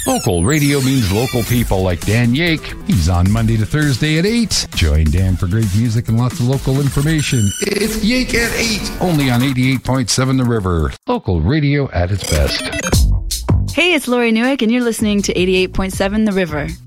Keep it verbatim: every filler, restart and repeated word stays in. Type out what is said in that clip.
Local radio means local people like Dan Yake. He's on Monday to Thursday at eight. Join Dan for great music and lots of local information. It's Yake at eight, only on eighty-eight point seven The River. Local radio at its best. Hey, it's Lori Newick, and you're listening to eighty-eight point seven The River.